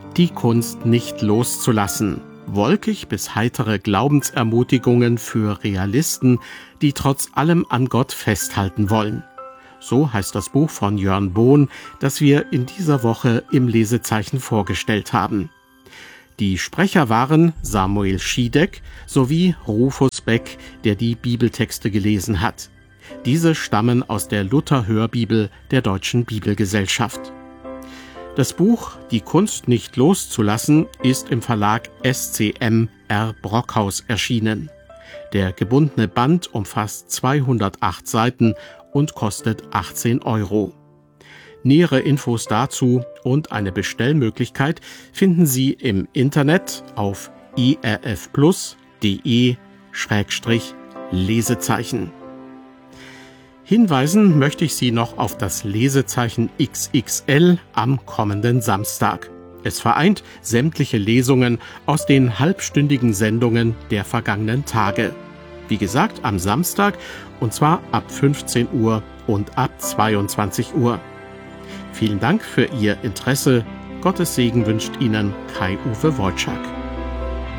Die Kunst nicht loszulassen. Wolkig bis heitere Glaubensermutigungen für Realisten, die trotz allem an Gott festhalten wollen. So heißt das Buch von Jörn Bohn, das wir in dieser Woche im Lesezeichen vorgestellt haben. Die Sprecher waren Samuel Schiedek sowie Rufus Beck, der die Bibeltexte gelesen hat. Diese stammen aus der Luther-Hörbibel der Deutschen Bibelgesellschaft. Das Buch »Die Kunst nicht loszulassen« ist im Verlag SCM R. Brockhaus erschienen. Der gebundene Band umfasst 208 Seiten und kostet 18 €. Nähere Infos dazu und eine Bestellmöglichkeit finden Sie im Internet auf irfplus.de/Lesezeichen. Hinweisen möchte ich Sie noch auf das Lesezeichen XXL am kommenden Samstag. Es vereint sämtliche Lesungen aus den halbstündigen Sendungen der vergangenen Tage. Wie gesagt, am Samstag, und zwar ab 15 Uhr und ab 22 Uhr. Vielen Dank für Ihr Interesse. Gottes Segen wünscht Ihnen Kai-Uwe Wojczak.